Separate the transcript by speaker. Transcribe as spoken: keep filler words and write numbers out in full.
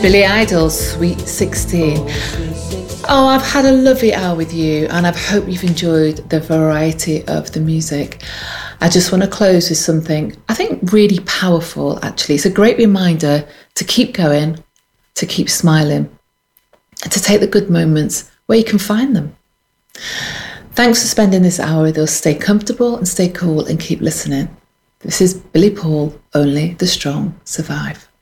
Speaker 1: Billy Idol, Sweet sixteen. Oh, I've had a lovely hour with you, and I hope you've enjoyed the variety of the music. I just want to close with something I think really powerful, actually. It's a great reminder to keep going, to keep smiling, and to take the good moments where you can find them. Thanks for spending this hour with us. Stay comfortable and stay cool and keep listening. This is Billy Paul, Only the Strong Survive.